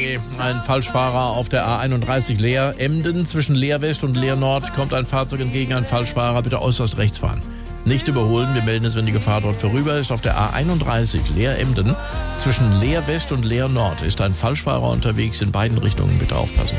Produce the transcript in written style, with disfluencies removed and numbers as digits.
Ein Falschfahrer auf der A31 Leer-Emden. Zwischen Leer-West und Leer-Nord kommt ein Fahrzeug entgegen, ein Falschfahrer. Bitte äußerst rechts fahren. Nicht überholen, wir melden es, wenn die Gefahr dort vorüber ist. Auf der A31 Leer-Emden zwischen Leer-West und Leer-Nord ist ein Falschfahrer unterwegs. In beiden Richtungen bitte aufpassen.